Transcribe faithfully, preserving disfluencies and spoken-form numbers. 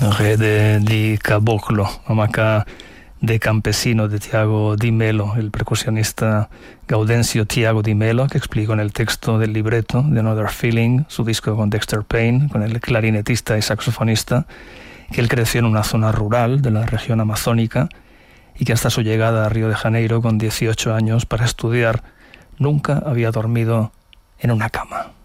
Re di Caboclo, hamaca de Campesino de Tiago Di Melo, el percusionista Gaudencio Tiago Di Melo, que explicó en el texto del libreto de Another Feeling, su disco con Dexter Payne, con el clarinetista y saxofonista, que él creció en una zona rural de la región amazónica y que hasta su llegada a Río de Janeiro con dieciocho años para estudiar nunca había dormido en una cama.